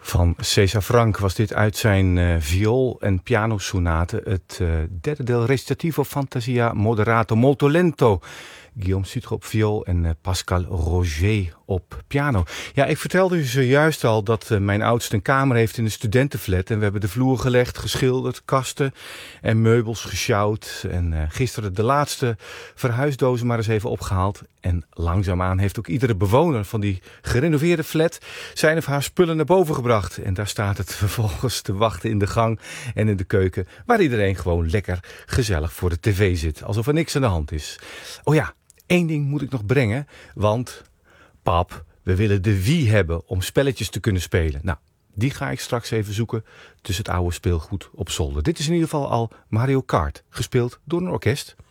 Van César Franck was dit uit zijn viool- en pianosonate. Het derde deel Recitativo Fantasia Moderato Molto Lento. Guillaume Sutre op viool en Pascal Roger op piano. Ja, ik vertelde u zojuist al dat mijn oudste een kamer heeft in een studentenflat. En we hebben de vloer gelegd, geschilderd, kasten en meubels gesjouwd. En gisteren de laatste verhuisdozen maar eens even opgehaald. En langzaamaan heeft ook iedere bewoner van die gerenoveerde flat zijn of haar spullen naar boven gebracht. En daar staat het vervolgens te wachten in de gang en in de keuken, waar iedereen gewoon lekker gezellig voor de tv zit. Alsof er niks aan de hand is. Oh ja, 1 ding moet ik nog brengen, want pap, we willen de Wii hebben om spelletjes te kunnen spelen. Nou, die ga ik straks even zoeken tussen het oude speelgoed op zolder. Dit is in ieder geval al Mario Kart, gespeeld door een orkest.